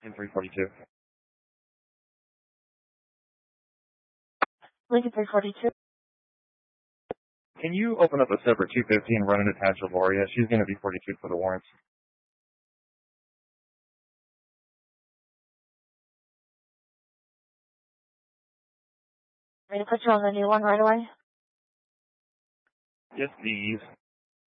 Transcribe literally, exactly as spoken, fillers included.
three forty-two. Lincoln three forty-two. Can you open up a separate two fifty and run an attached Valoria? She's going to be forty-two for the warrants. I'm going to put you on the new one right away. Yes, please.